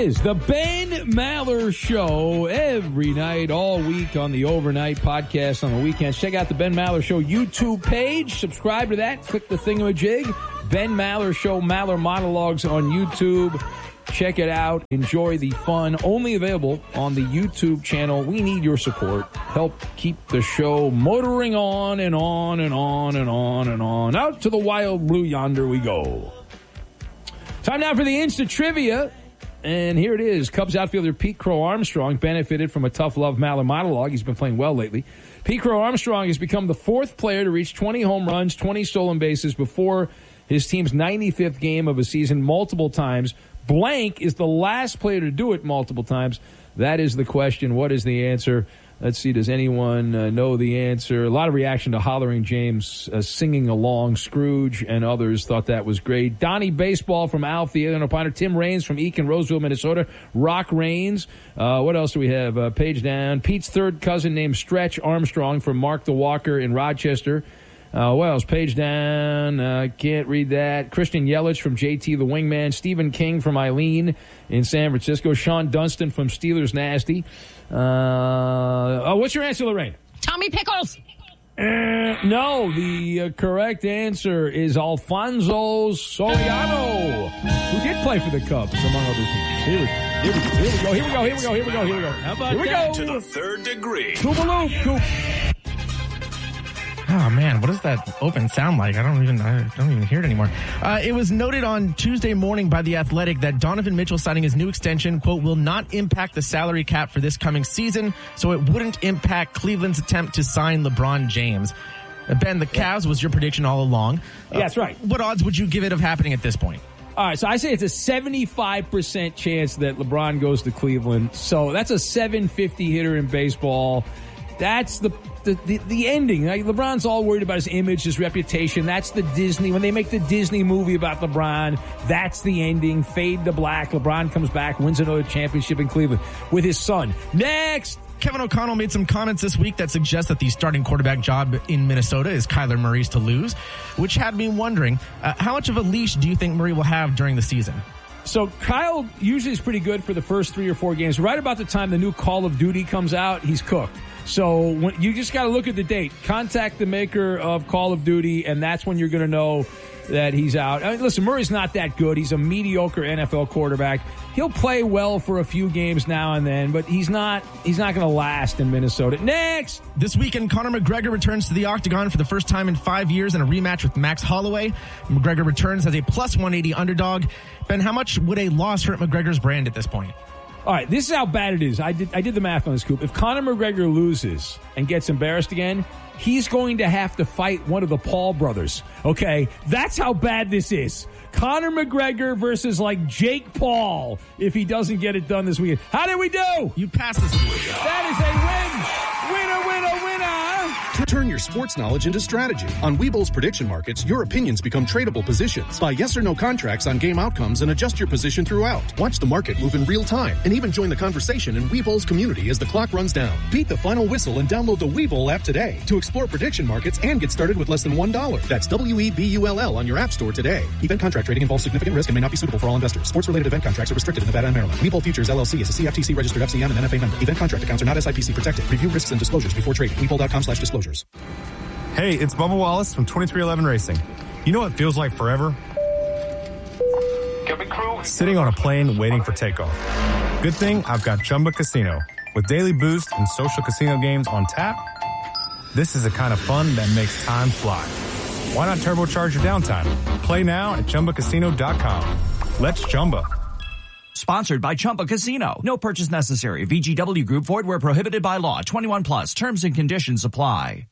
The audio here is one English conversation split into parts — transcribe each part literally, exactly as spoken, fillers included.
is the Ben Maller Show every night, all week on the overnight podcast on the weekends. Check out the Ben Maller Show YouTube page. Subscribe to that. Click the thingamajig. Ben Maller Show, Maller Monologues on YouTube. Check it out. Enjoy the fun. Only available on the YouTube channel. We need your support. Help keep the show motoring on and on and on and on and on. Out to the wild blue yonder we go. Time now for the Instant Trivia. And here it is. Cubs outfielder Pete Crow Armstrong benefited from a tough love Maller monologue. He's been playing well lately. Pete Crow Armstrong has become the fourth player to reach twenty home runs, twenty stolen bases before his team's ninety-fifth game of a season multiple times. Blank is the last player to do it multiple times. That is the question. What is the answer? Let's see. Does anyone uh, know the answer? A lot of reaction to Hollering James uh, singing along. Scrooge and others thought that was great. Donnie Baseball from Alf, the Alien Opiner. Tim Raines from Eakin, Roseville, Minnesota. Rock Raines. Uh, what else do we have? Uh, page down. Pete's third cousin named Stretch Armstrong from Mark the Walker in Rochester. Uh, what else? Page down. Uh, can't read that. Christian Yelich from J T the Wingman. Stephen King from Eileen in San Francisco. Sean Dunston from Steelers Nasty. Uh, oh, what's your answer, Lorraine? Tommy Pickles. Uh, no, the uh, correct answer is Alfonso Soriano, who did play for the Cubs, among other things. Here we, here we, here we go, here we go, here we go, here we go, here we go. How about here we that? go. To the third degree. Toobaloop, Coop. Oh, man, what does that open sound like? I don't even I don't even hear it anymore. Uh, it was noted on Tuesday morning by The Athletic that Donovan Mitchell signing his new extension, quote, will not impact the salary cap for this coming season, so it wouldn't impact Cleveland's attempt to sign LeBron James. Uh, Ben, the Cavs was your prediction all along. Uh, yeah, that's right. What odds would you give it of happening at this point? All right, so I say it's a seventy-five percent chance that LeBron goes to Cleveland. So that's a seven fifty hitter in baseball. That's the the, the, the ending. Like, LeBron's all worried about his image, his reputation. That's the Disney. When they make the Disney movie about LeBron, that's the ending. Fade to black. LeBron comes back, wins another championship in Cleveland with his son. Next. Kevin O'Connell made some comments this week that suggest that the starting quarterback job in Minnesota is Kyler Murray's to lose, which had me wondering, uh, how much of a leash do you think Murray will have during the season? So Kyle usually is pretty good for the first three or four games. Right about the time the new Call of Duty comes out, he's cooked. So when, you just got to look at the date. Contact the maker of Call of Duty, and that's when you're going to know that he's out. I mean, listen, Murray's not that good. He's a mediocre N F L quarterback. He'll play well for a few games now and then, but he's not he's not going to last in Minnesota. Next! This weekend, Conor McGregor returns to the octagon for the first time in five years in a rematch with Max Holloway. McGregor returns as a plus one eighty underdog. Ben, how much would a loss hurt McGregor's brand at this point? All right, this is how bad it is. I did I did the math on this, Coop. If Conor McGregor loses and gets embarrassed again, he's going to have to fight one of the Paul brothers. Okay? That's how bad this is. Conor McGregor versus, like, Jake Paul if he doesn't get it done this weekend. How did we do? You passed this week. That is a win. Winner, winner, winner. Turn your sports knowledge into strategy. On Webull's prediction markets, your opinions become tradable positions. Buy yes or no contracts on game outcomes and adjust your position throughout. Watch the market move in real time and even join the conversation in Webull's community as the clock runs down. Beat the final whistle and download the Webull app today to explore prediction markets and get started with less than one dollar. That's W E B U L L on your app store today. Event contract trading involves significant risk and may not be suitable for all investors. Sports-related event contracts are restricted in Nevada and Maryland. Webull Futures, L L C is a C F T C registered F C M and N F A member. Event contract accounts are not S I P C protected. Review risks and disclosures before trading. Webull.com slash disclosures. Hey, it's Bubba Wallace from twenty-three eleven Racing. You know what feels like forever? Sitting on a plane waiting for takeoff. Good thing I've got Chumba Casino. With daily boost and social casino games on tap, this is the kind of fun that makes time fly. Why not turbocharge your downtime? Play now at Chumba Casino dot com. Let's Chumba. Sponsored by Chumba Casino. No purchase necessary. V G W Group. Void where prohibited by law. twenty-one plus. Terms and conditions apply.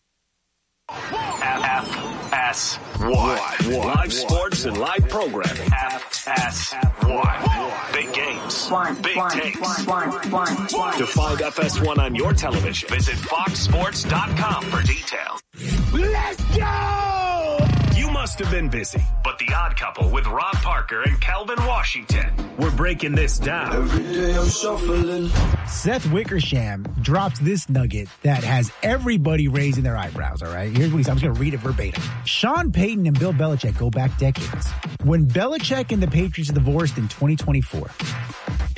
F S one. Live sports and live programming. F S one. Big games. Big takes. To find F S one on your television, visit fox sports dot com for details. Let's go! You must have been busy, but The Odd Couple with Rob Parker and Calvin Washington. We're breaking this down. Every day I'm shuffling. Seth Wickersham drops this nugget that has everybody raising their eyebrows, all right? Here's what he said. I'm just going to read it verbatim. Sean Payton and Bill Belichick go back decades. When Belichick and the Patriots divorced in twenty twenty-four,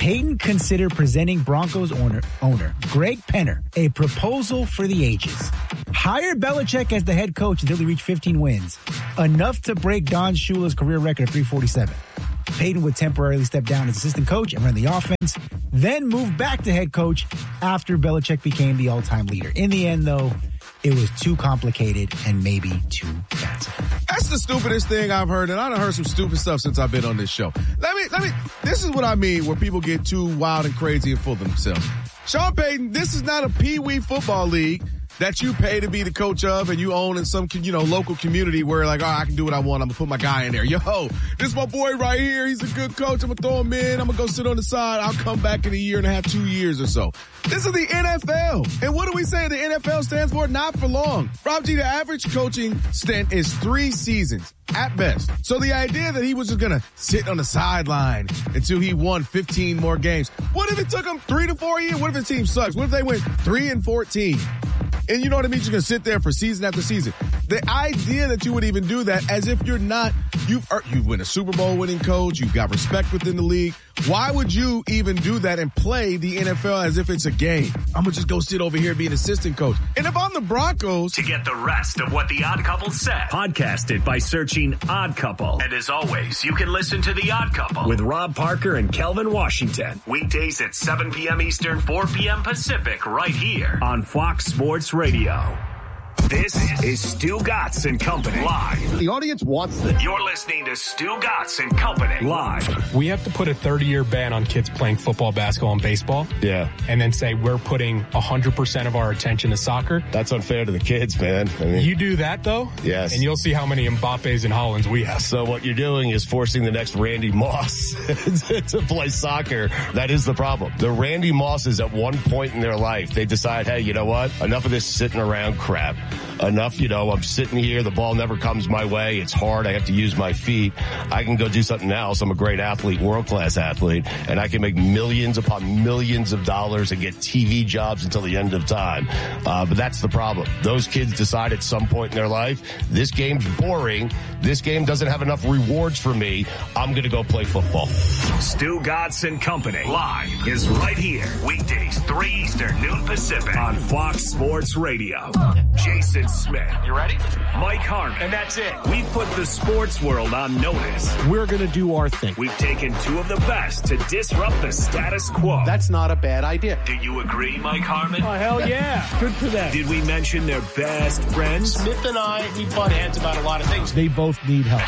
Payton considered presenting Broncos owner, owner Greg Penner a proposal for the ages. Hire Belichick as the head coach until he reached fifteen wins, enough to break Don Shula's career record of three forty-seven. Payton would temporarily step down as assistant coach and run the offense, then move back to head coach after Belichick became the all-time leader. In the end, though, it was too complicated and maybe too fancy. That's the stupidest thing I've heard, and I've heard some stupid stuff since I've been on this show. Let me, let me, this is what I mean where people get too wild and crazy and full of themselves. Sean Payton, this is not a pee-wee football league that you pay to be the coach of and you own in some, you know, local community where like, oh, I can do what I want. I'm going to put my guy in there. Yo, this is my boy right here. He's a good coach. I'm going to throw him in. I'm going to go sit on the side. I'll come back in a year and a half, two years or so. This is the N F L. And what do we say the N F L stands for? Not for long. Rob G, the average coaching stint is three seasons at best. So the idea that he was just going to sit on the sideline until he won fifteen more games. What if it took him three to four years? What if the team sucks? What if they went three and fourteen? And you know what I mean? You're going to sit there for season after season. The idea that you would even do that as if you're not, you've, you've been a Super Bowl winning coach, you've got respect within the league. Why would you even do that and play the N F L as if it's a game? I'm going to just go sit over here and be an assistant coach. And if I'm the Broncos. To get the rest of what The Odd Couple said, podcast it by searching Odd Couple. And as always, you can listen to The Odd Couple with Rob Parker and Kelvin Washington. Weekdays at seven p.m. Eastern, four p.m. Pacific, right here on Fox Sports Radio. This is Stu Gatz and Company live. The audience wants this. You're listening to Stu Gatz and Company live. We have to put a thirty-year ban on kids playing football, basketball, and baseball. Yeah. And then say we're putting one hundred percent of our attention to soccer. That's unfair to the kids, man. I mean, you do that, though? Yes. And you'll see how many Mbappes and Hollands we have. So what you're doing is forcing the next Randy Moss to play soccer. That is the problem. The Randy Mosses at one point in their life, they decide, hey, you know what? Enough of this sitting around crap. Enough, you know, I'm sitting here, the ball never comes my way, it's hard, I have to use my feet, I can go do something else, I'm a great athlete, world-class athlete, and I can make millions upon millions of dollars and get T V jobs until the end of time. Uh, but that's the problem. Those kids decide at some point in their life, this game's boring, this game doesn't have enough rewards for me, I'm going to go play football. Stu Gatz and Company live is right here, weekdays, three Eastern, noon Pacific on Fox Sports Radio. Jason Smith. You ready? Mike Harmon. And that's it. We've put the sports world on notice. We're going to do our thing. We've taken two of the best to disrupt the status quo. That's not a bad idea. Do you agree, Mike Harmon? Oh, hell yeah. Good for them. Did we mention their best friends? Smith and I, we butt heads about a lot of things. They both need help.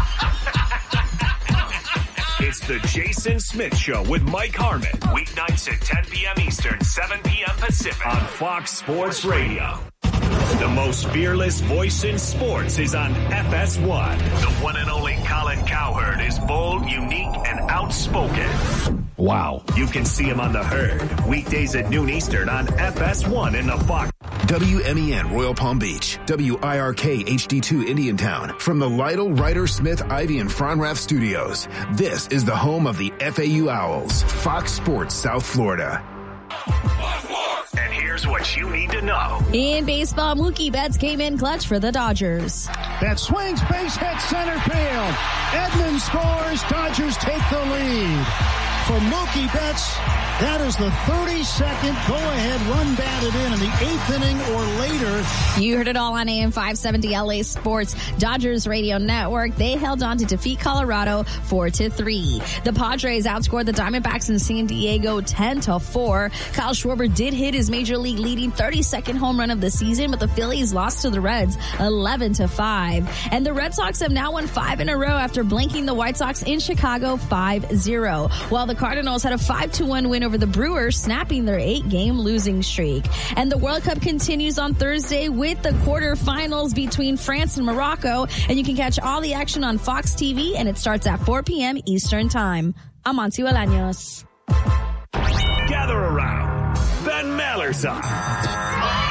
It's the Jason Smith Show with Mike Harmon. Weeknights at ten p.m. Eastern, seven p.m. Pacific on Fox Sports Radio. The most fearless voice in sports is on F S one. The one and only Colin Cowherd is bold, unique, and outspoken. Wow. You can see him on The Herd, weekdays at noon Eastern on F S one in the Fox. W M E N Royal Palm Beach, W I R K H D two Indiantown. From the Lytle, Ryder, Smith, Ivy, and Fronrath studios, this is the home of the F A U Owls, Fox Sports South Florida. And here's what you need to know. In baseball, Mookie Betts came in clutch for the Dodgers. That swings, base hit, center field. Edmonds scores. Dodgers take the lead. For Mookie Betts, that is the thirty-second go-ahead run batted in in the eighth inning or later. You heard it all on A M five seventy L A Sports, Dodgers Radio Network. They held on to defeat Colorado four to three. The Padres outscored the Diamondbacks in San Diego ten to four. Kyle Schwarber did hit his major league leading thirty-second home run of the season, but the Phillies lost to the Reds eleven to five. And the Red Sox have now won five in a row after blanking the White Sox in Chicago five zero. While the Cardinals had a five to one win over the Brewers, snapping their eight-game losing streak. And the World Cup continues on Thursday with the quarterfinals between France and Morocco. And you can catch all the action on Fox T V, and it starts at four p.m. Eastern Time. I'm Monty Bolaños. Gather around. Ben Maller's on.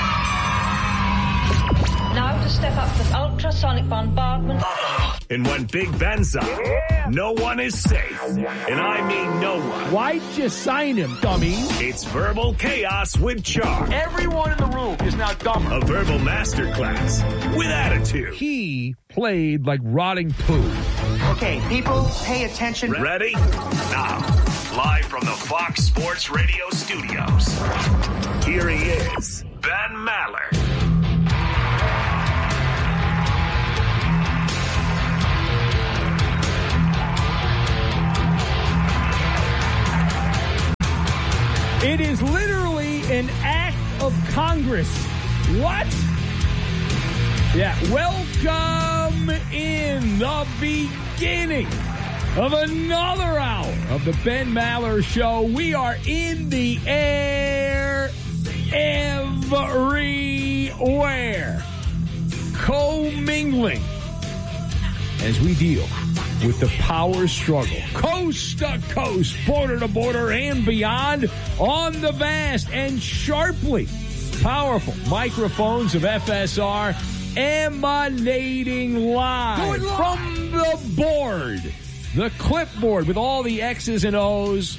Now to step up with ultrasonic bombardment. And when Big Ben's on, yeah. no one is safe. And I mean no one. Why'd you sign him, dummy? It's Verbal Chaos with Char. Everyone in the room is now dumber. A verbal masterclass with attitude. He played like rotting poo. Okay, people, pay attention. Ready? Now. Live from the Fox Sports Radio studios, here he is, Ben Maller. It is literally an act of Congress. What? Yeah, welcome in the beginning of another hour of the Ben Maller Show. We are in the air everywhere, commingling as we deal with the power struggle, coast to coast, border to border, and beyond, on the vast and sharply powerful microphones of F S R, emanating live from the board, the clipboard with all the X's and O's,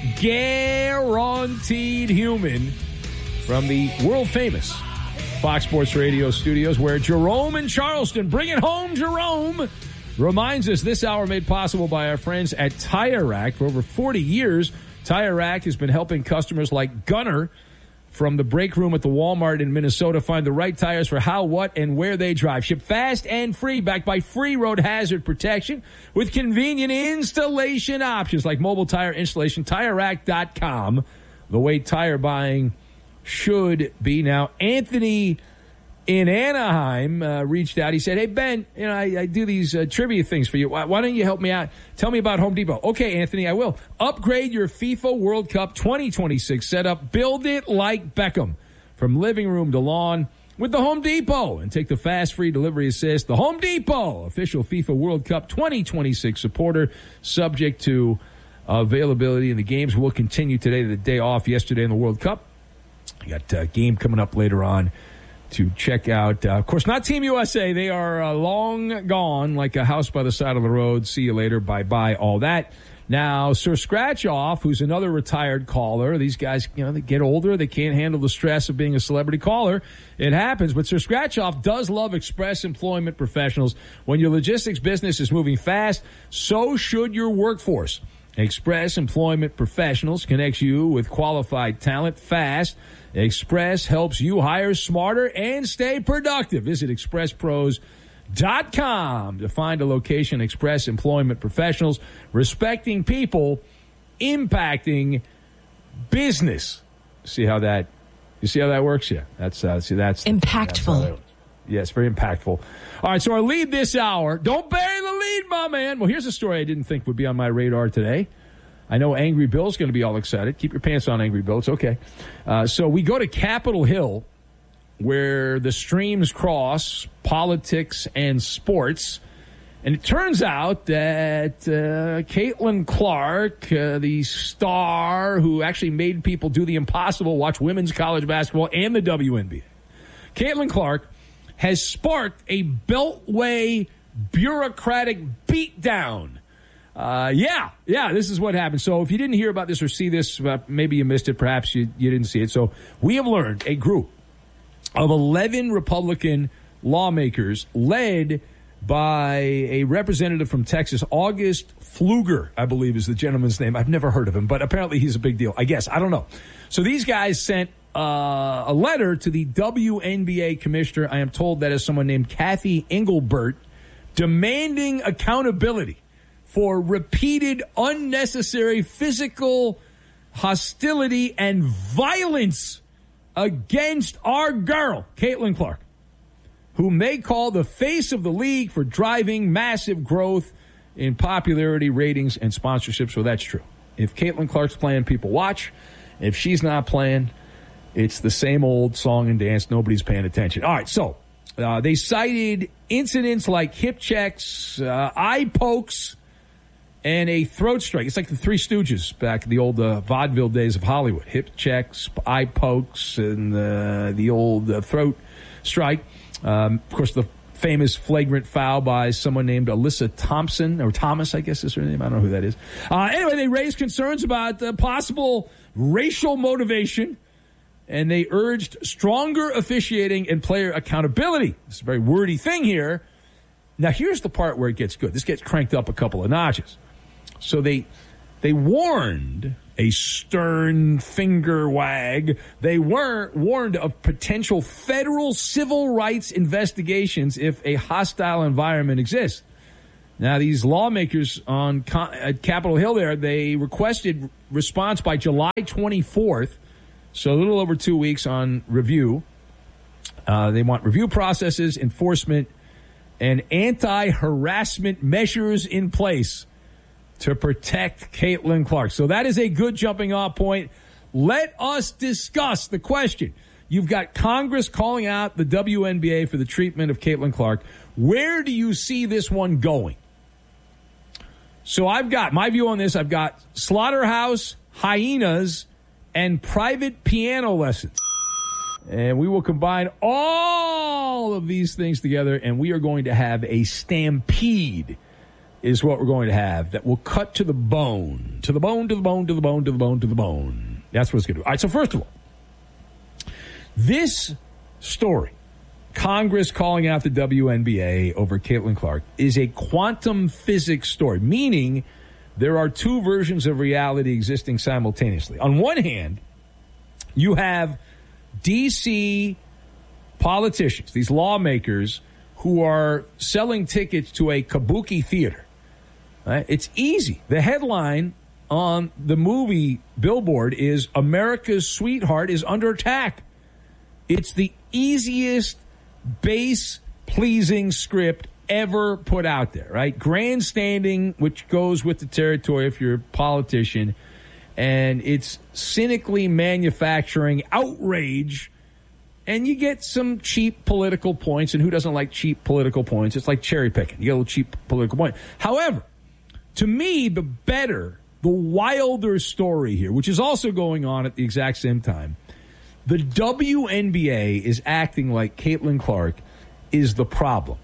guaranteed human, from the world-famous Fox Sports Radio studios, where Jerome in Charleston, bring it home, Jerome, reminds us this hour made possible by our friends at Tire Rack. For over forty years, Tire Rack has been helping customers like Gunner from the break room at the Walmart in Minnesota find the right tires for how, what, and where they drive. Ship fast and free, backed by free road hazard protection with convenient installation options like mobile tire installation. Tire Rack dot com, the way tire buying should be. Now, Anthony in Anaheim uh, reached out. He said, hey, Ben, you know, I, I do these uh, trivia things for you. Why, why don't you help me out? Tell me about Home Depot. Okay, Anthony, I will. Upgrade your FIFA World Cup twenty twenty-six setup. Build it like Beckham, from living room to lawn, with the Home Depot. And take the fast, free delivery assist. The Home Depot, official FIFA World Cup twenty twenty-six supporter, subject to availability. And the games will continue today, the day off yesterday in the World Cup. You got a game coming up later on to check out. Uh, of course, not Team U S A. They are uh, long gone, like a house by the side of the road. See you later. Bye-bye, all that. Now, Sir Scratchoff, who's another retired caller. These guys, you know, they get older. They can't handle the stress of being a celebrity caller. It happens. But Sir Scratchoff does love Express Employment Professionals. When your logistics business is moving fast, so should your workforce. Express Employment Professionals connects you with qualified talent fast. Express helps you hire smarter and stay productive. Visit express pros dot com to find a location. Express Employment Professionals, respecting people, impacting business. See how that, you see how that works? Yeah, that's, uh, see, that's impactful. That's yes, very impactful. All right, so our lead this hour, don't bury the lead, my man. Well, here's a story I didn't think would be on my radar today. I know Angry Bill's going to be all excited. Keep your pants on, Angry Bill. It's okay. Uh, so we go to Capitol Hill, where the streams cross politics and sports. And it turns out that uh, Caitlin Clark, uh, the star who actually made people do the impossible, watch women's college basketball and the W N B A, Caitlin Clark has sparked a Beltway bureaucratic beatdown. Uh, yeah, yeah, this is what happened. So if you didn't hear about this or see this, uh, maybe you missed it, perhaps you, you didn't see it. So we have learned a group of eleven Republican lawmakers led by a representative from Texas, August Pfluger, I believe is the gentleman's name. I've never heard of him, but apparently he's a big deal, I guess. I don't know. So these guys sent uh, a letter to the W N B A commissioner. I am told that is someone named Kathy Engelbert, demanding accountability for repeated unnecessary physical hostility and violence against our girl, Caitlin Clark, whom they call the face of the league for driving massive growth in popularity, ratings, and sponsorships. So that's true. If Caitlin Clark's playing, people watch. If she's not playing, it's the same old song and dance. Nobody's paying attention. All right, so uh, they cited incidents like hip checks, uh, eye pokes, and a throat strike. It's like the Three Stooges back in the old uh, vaudeville days of Hollywood. Hip checks, eye pokes, and uh, the old uh, throat strike. Um, of course, the famous flagrant foul by someone named Alyssa Thompson, or Thomas, I guess is her name. I don't know who that is. Uh, anyway, they raised concerns about uh, possible racial motivation, and they urged stronger officiating and player accountability. It's a very wordy thing here. Now, here's the part where it gets good. This gets cranked up a couple of notches. So they They warned a stern finger wag. They were warned of potential federal civil rights investigations if a hostile environment exists. Now, these lawmakers on at Capitol Hill there, they requested response by July twenty-fourth, so a little over two weeks on review. Uh, they want review processes, enforcement, and anti-harassment measures in place to protect Caitlin Clark. So that is a good jumping off point. Let us discuss the question. You've got Congress calling out the W N B A for the treatment of Caitlin Clark. Where do you see this one going? So I've got my view on this. I've got slaughterhouse, hyenas, and private piano lessons. And we will combine all of these things together, and we are going to have a stampede is what we're going to have that will cut to the bone, to the bone, to the bone, to the bone, to the bone, to the bone. That's what it's going to do. All right, so first of all, this story, Congress calling out the W N B A over Caitlin Clark, is a quantum physics story, meaning there are two versions of reality existing simultaneously. On one hand, you have D C politicians, these lawmakers, who are selling tickets to a kabuki theater. Right? It's easy. The headline on the movie billboard is America's Sweetheart is Under Attack. It's the easiest base-pleasing script ever put out there, right? Grandstanding, which goes with the territory if you're a politician, and it's cynically manufacturing outrage, and you get some cheap political points, and who doesn't like cheap political points? It's like cherry picking. You get a little cheap political point. However, to me, the better, the wilder story here, which is also going on at the exact same time, the W N B A is acting like Caitlin Clark is the problem.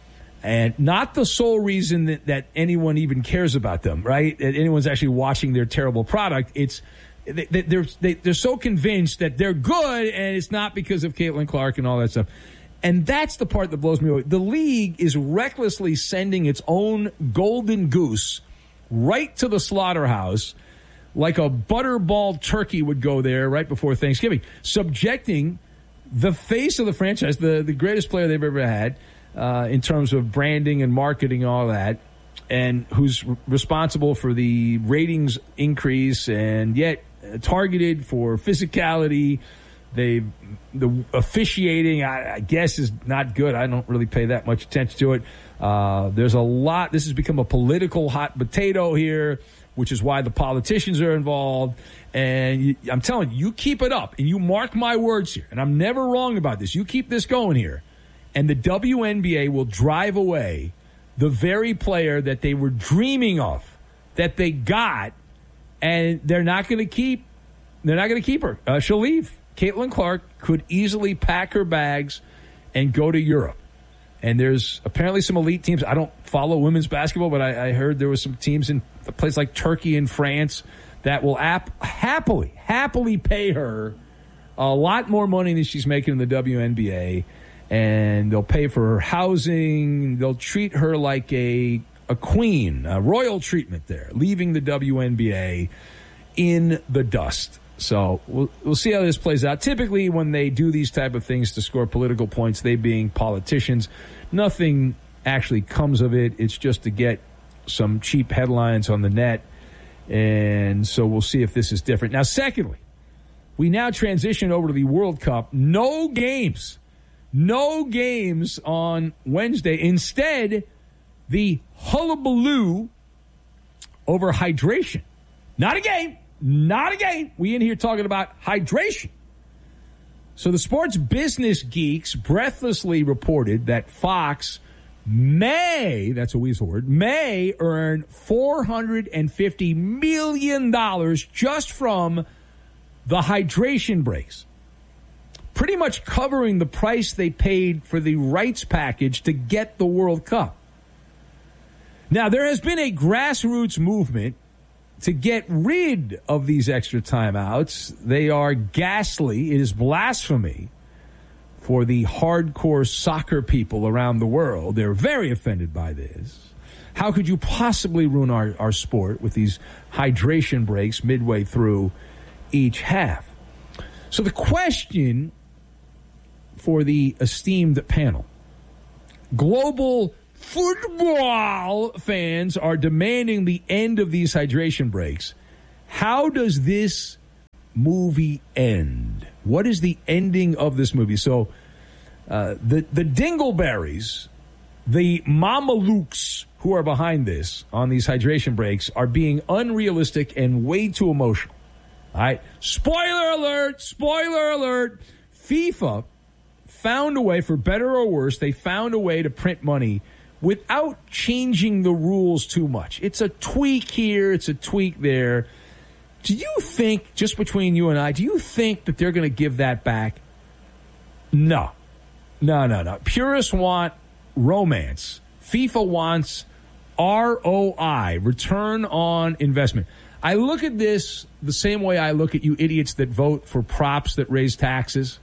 And not the sole reason that, that anyone even cares about them, right? That anyone's actually watching their terrible product. It's they, they're they, they're so convinced that they're good, and it's not because of Caitlin Clark and all that stuff. And that's the part that blows me away. The league is recklessly sending its own golden goose right to the slaughterhouse, like a butterball turkey would go there right before Thanksgiving, subjecting the face of the franchise, the, the greatest player they've ever had, uh, in terms of branding and marketing, all that, and who's responsible for the ratings increase and yet targeted for physicality. They, the officiating, I, I guess, is not good. I don't really pay that much attention to it. Uh, there's a lot. This has become a political hot potato here, which is why the politicians are involved. And you, I'm telling you, you keep it up, and you mark my words here, and I'm never wrong about this. You keep this going here, and the W N B A will drive away the very player that they were dreaming of, that they got, and they're not going to keep. They're not going to keep her. Uh, she'll leave. Caitlin Clark could easily pack her bags and go to Europe. And there's apparently some elite teams. I don't follow women's basketball, but I, I heard there was some teams in a place like Turkey and France that will ap- happily, happily pay her a lot more money than she's making in the W N B A. And they'll pay for her housing. They'll treat her like a, a queen, a royal treatment there, leaving the W N B A in the dust. So we'll, we'll see how this plays out. Typically, when they do these type of things to score political points, they being politicians, nothing actually comes of it. It's just to get some cheap headlines on the net. And so we'll see if this is different. Now, secondly, we now transition over to the World Cup. No games. No games on Wednesday. Instead, the hullabaloo over hydration. Not a game. Not a game. We in here talking about hydration. So the sports business geeks breathlessly reported that Fox may, that's a weasel word, may earn four hundred fifty million dollars just from the hydration breaks. Pretty much covering the price they paid for the rights package to get the World Cup. Now, there has been a grassroots movement to get rid of these extra timeouts. They are ghastly. It is blasphemy for the hardcore soccer people around the world. They're very offended by this. How could you possibly ruin our, our sport with these hydration breaks midway through each half? So the question for the esteemed panel, global football fans are demanding the end of these hydration breaks. How does this movie end? What is the ending of this movie? So uh, the, the Dingleberries, the Mamalukes who are behind this on these hydration breaks are being unrealistic and way too emotional. All right. Spoiler alert, spoiler alert. FIFA found a way, for better or worse, they found a way to print money without changing the rules too much. It's a tweak here, it's a tweak there. Do you think, just between you and I, do you think that they're going to give that back? No. No, no, no. Purists want romance. FIFA wants R O I, return on investment. I look at this the same way I look at you idiots that vote for props that raise taxes.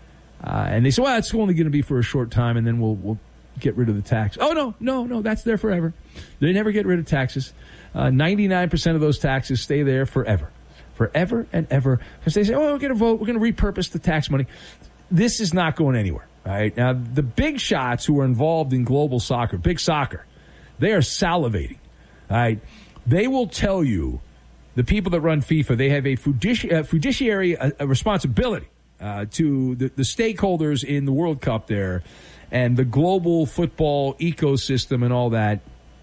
Uh, and they say, well, it's only going to be for a short time, and then we'll we'll get rid of the tax. Oh, no, no, no, that's there forever. They never get rid of taxes. Uh, ninety-nine percent of those taxes stay there forever. Forever and ever. Because they say, oh, we're going to vote. We're going to repurpose the tax money. This is not going anywhere. All right. Now, the big shots who are involved in global soccer, big soccer, they are salivating. All right. They will tell you, the people that run FIFA, they have a fiduci- uh, fiduciary uh, a responsibility uh, to the, the stakeholders in the World Cup there and the global football ecosystem and all that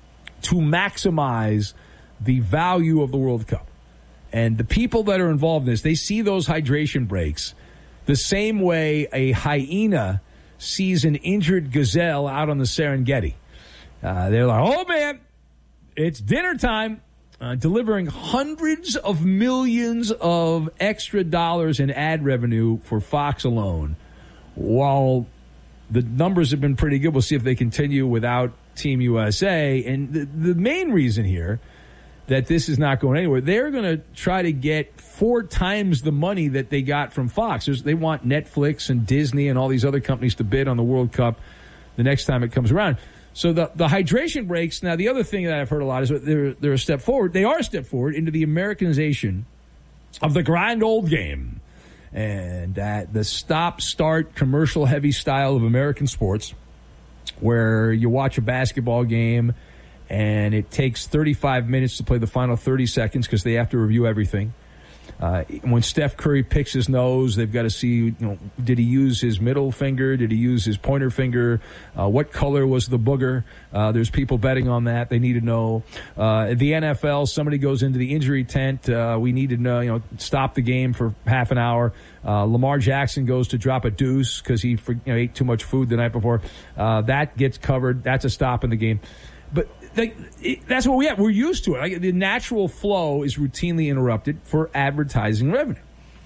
to maximize the value of the World Cup. And the people that are involved in this, they see those hydration breaks the same way a hyena sees an injured gazelle out on the Serengeti. Uh, they're like, oh, man, it's dinner time. Uh, delivering hundreds of millions of extra dollars in ad revenue for Fox alone. While the numbers have been pretty good, we'll see if they continue without Team U S A. And the, the main reason here that this is not going anywhere, they're going to try to get four times the money that they got from Fox. There's, they want Netflix and Disney and all these other companies to bid on the World Cup the next time it comes around. So the, the hydration breaks, now the other thing that I've heard a lot is they're, they're a step forward. They are a step forward into the Americanization of the grand old game and uh, the stop-start commercial-heavy style of American sports where you watch a basketball game and it takes thirty-five minutes to play the final thirty seconds because they have to review everything. Uh, when Steph Curry picks his nose, they've got to see, you know, did he use his middle finger? Did he use his pointer finger? Uh, what color was the booger? Uh, there's people betting on that. They need to know. Uh, the N F L, somebody goes into the injury tent. Uh, we need to know, you know, stop the game for half an hour. Uh, Lamar Jackson goes to drop a deuce because he you know, ate too much food the night before. Uh, that gets covered. That's a stop in the game. But They, it, that's what we have. We're used to it. Like, the natural flow is routinely interrupted for advertising revenue.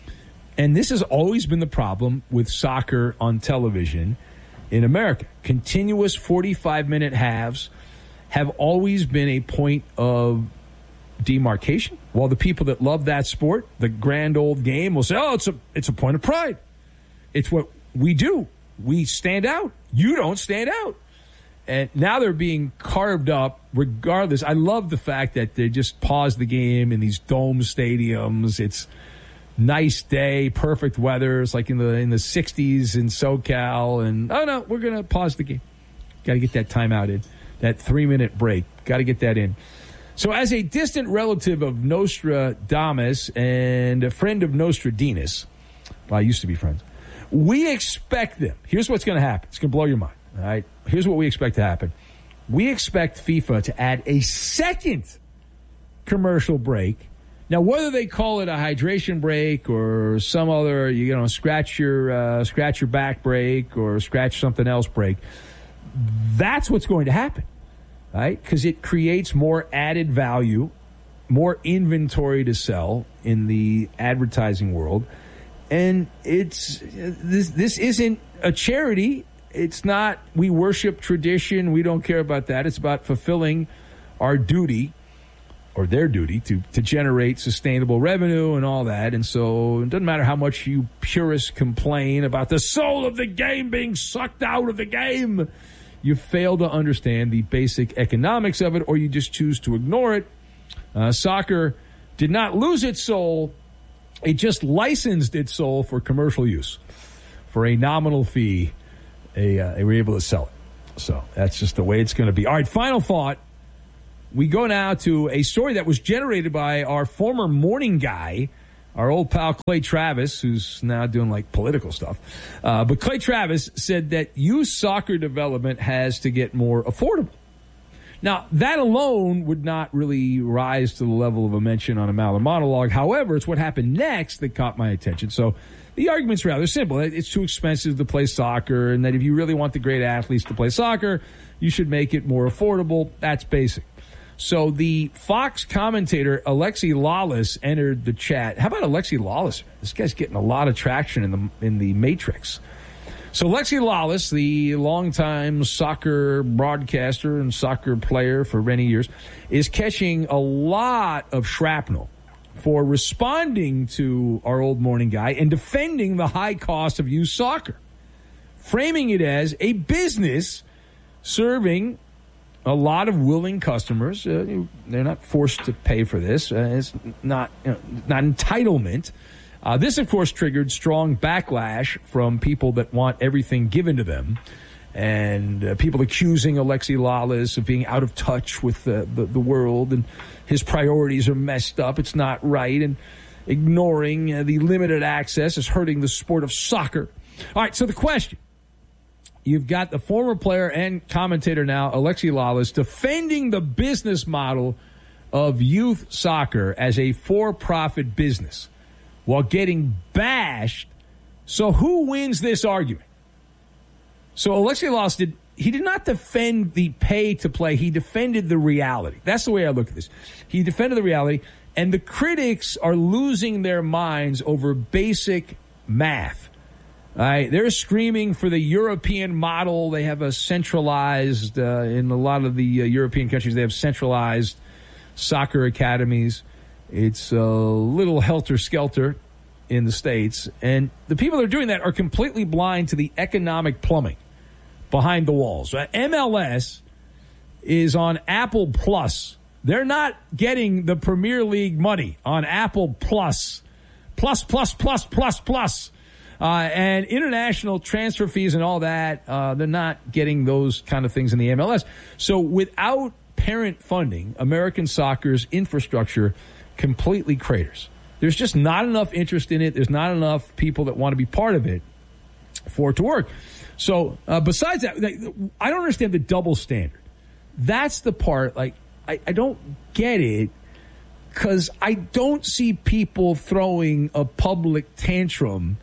And this has always been the problem with soccer on television in America. Continuous forty-five minute halves have always been a point of demarcation. While the people that love that sport, the grand old game, will say, oh, it's a, it's a point of pride. It's what we do. We stand out. You don't stand out. And now they're being carved up regardless. I love the fact that they just pause the game in these dome stadiums. It's nice day, perfect weather. It's like in the in the sixties in SoCal. And, oh, no, we're going to pause the game. Got to get that timeout in, that three-minute break. Got to get that in. So as a distant relative of Nostradamus and a friend of Nostradamus, well, I used to be friends, we expect them. Here's what's going to happen. It's going to blow your mind. All right, here's what we expect to happen. We expect FIFA to add a second commercial break. Now, whether they call it a hydration break or some other, you know, scratch your uh, scratch your back break or scratch something else break, that's what's going to happen, right? Because it creates more added value, more inventory to sell in the advertising world, and it's this. This isn't a charity. It's not, we worship tradition. We don't care about that. It's about fulfilling our duty or their duty to, to generate sustainable revenue and all that. And so it doesn't matter how much you purists complain about the soul of the game being sucked out of the game. you fail to understand the basic economics of it, or you just choose to ignore it. Uh, soccer did not lose its soul. It just licensed its soul for commercial use. For a nominal fee, a, uh, they were able to sell it. So that's just the way it's going to be. All right, final thought. We go now to a story that was generated by our former morning guy, our old pal Clay Travis, who's now doing like political stuff. Uh, but Clay Travis said that youth soccer development has to get more affordable. Now, that alone would not really rise to the level of a mention on a Maller monologue. However, it's what happened next that caught my attention. So the argument's rather simple. It's too expensive to play soccer, and that if you really want the great athletes to play soccer, you should make it more affordable. That's basic. So the Fox commentator Alexi Lawless entered the chat. How about Alexi Lawless? This guy's getting a lot of traction in the in the Matrix. So Alexi Lawless, the longtime soccer broadcaster and soccer player for many years, is catching a lot of shrapnel for responding to our old morning guy and defending the high cost of youth soccer, framing it as a business serving a lot of willing customers. Uh, they're not forced to pay for this. Uh, it's not, you know, not entitlement. Uh, this, of course, triggered strong backlash from people that want everything given to them, and uh, people accusing Alexi Lawless of being out of touch with the, the, the world, and his priorities are messed up. It's not right, and ignoring uh, the limited access is hurting the sport of soccer. All right, so the question. You've got the former player and commentator now, Alexi Lawless, defending the business model of youth soccer as a for-profit business while getting bashed. So who wins this argument? So Alexi Lawless did, he did not defend the pay to play. He defended the reality. That's the way I look at this. He defended the reality, and the critics are losing their minds over basic math. All right, they're screaming for the European model. They have a centralized, uh, in a lot of the uh, European countries, they have centralized soccer academies. It's a little helter-skelter in the States. And the people that are doing that are completely blind to the economic plumbing behind the walls. M L S is on Apple Plus. They're not getting the Premier League money on Apple Plus. Plus, plus, plus, plus, plus. Uh, and international transfer fees and all that, uh, they're not getting those kind of things in the M L S. So without parent funding, American soccer's infrastructure completely craters. There's just not enough interest in it. There's not enough people that want to be part of it for it to work. So uh, besides that, I don't understand the double standard. That's the part, like, I, I don't get it, because I don't see people throwing a public tantrum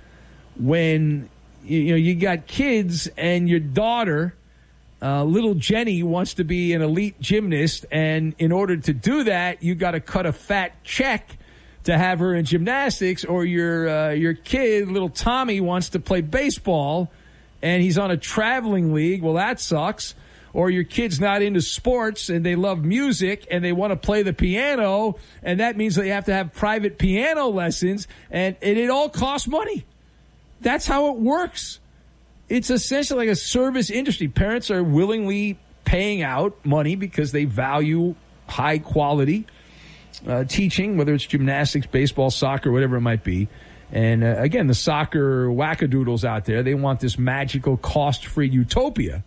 when, you know, you got kids and your daughter, uh, little Jenny, wants to be an elite gymnast, and in order to do that, you got to cut a fat check to have her in gymnastics, or your uh, your kid, little Tommy, wants to play baseball, and he's on a traveling league. Well, that sucks. Or your kid's not into sports and they love music and they want to play the piano, and that means they have to have private piano lessons, and, and it all costs money. That's how it works. It's essentially like a service industry. Parents are willingly paying out money because they value high quality uh, teaching, whether it's gymnastics, baseball, soccer, whatever it might be. And uh, again, the soccer wackadoodles out there, they want this magical cost-free utopia.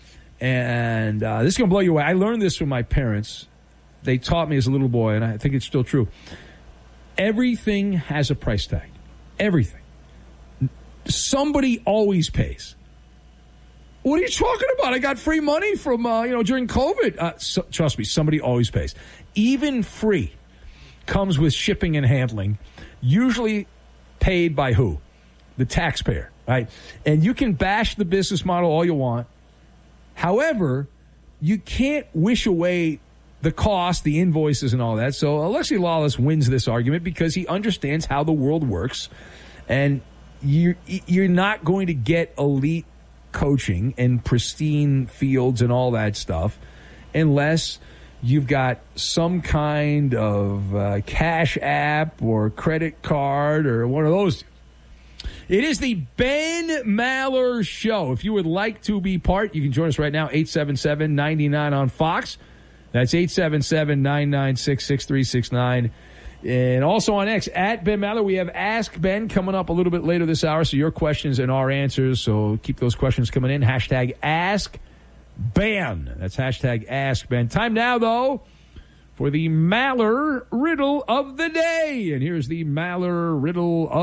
And uh, this is going to blow you away. I learned this from my parents. They taught me as a little boy, and I think it's still true. Everything has a price tag. Everything. Somebody always pays. What are you talking about? I got free money from, uh, you know, during COVID. Uh, so, trust me, somebody always pays. Even free comes with shipping and handling, usually paid by who? The taxpayer, right? And you can bash the business model all you want. However, you can't wish away the cost, the invoices, and all that. So Alexi Lawless wins this argument because he understands how the world works, and you're, you're not going to get elite coaching and pristine fields and all that stuff unless you've got some kind of uh, cash app or credit card or one of those. It is the Ben Maller Show. If you would like to be part, you can join us right now, eight seven seven, nine nine on Fox. That's eight seven seven, nine nine six, six three six nine. And also on X, at Ben Maller, we have Ask Ben coming up a little bit later this hour. So your questions and our answers. So keep those questions coming in. Hashtag Ask Ben. That's hashtag Ask Ben. Time now, though, for the Maller Riddle of the Day. And here's the Maller Riddle of